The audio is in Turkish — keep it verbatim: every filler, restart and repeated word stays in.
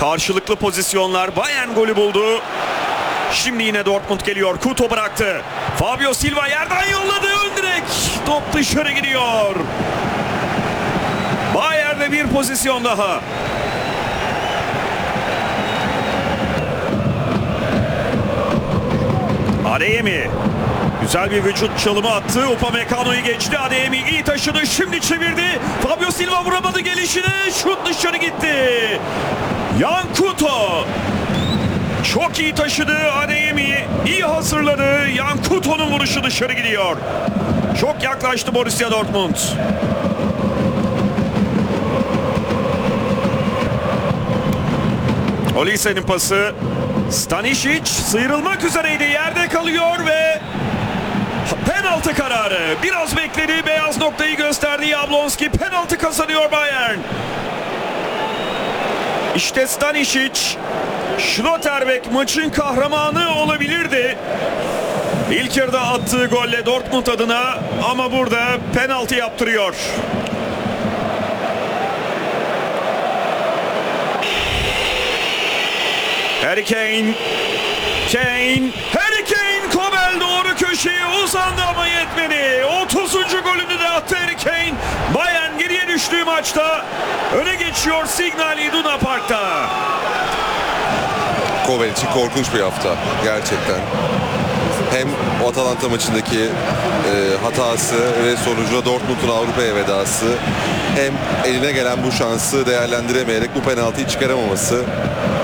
Karşılıklı pozisyonlar. Bayern golü buldu. Şimdi yine Dortmund geliyor. Couto bıraktı. Fabio Silva yerden yolladı. Ön direk. Top dışarı gidiyor. Bayern'de bir pozisyon daha. Adeyemi. Güzel bir vücut çalımı attı. Upamecano'yu geçti. Adeyemi iyi taşıdı. Şimdi çevirdi. Fabio Silva vuramadı gelişine. Şut dışarı gitti. Yan Couto. Çok iyi taşıdı. Adeyemi iyi hazırladı. Yan Couto'nun vuruşu dışarı gidiyor. Çok yaklaştı Borussia Dortmund. Olise'nin pası. Stanisic sıyrılmak üzereydi. Yerde kalıyor ve penaltı kararı. Biraz bekledi. Beyaz noktayı gösterdi Jablonski. Penaltı kazanıyor Bayern. İşte Stanisic. Schlotterbeck maçın kahramanı olabilirdi. İlk yarıda attığı golle Dortmund adına, ama burada penaltı yaptırıyor. Harry Kane. Kane. Harry Kane. Kobel doğru köşeye uzandı ama yetmedi. otuzuncu golünü de attı Harry Kane. Bayern geriye düştüğü maçta öne geçiyor Signal Iduna Park'ta. Kobel için korkunç bir hafta gerçekten. Hem o Atalanta maçındaki e, hatası ve sonucunda Dortmund'un Avrupa'ya vedası, hem eline gelen bu şansı değerlendiremeyerek bu penaltıyı çıkaramaması.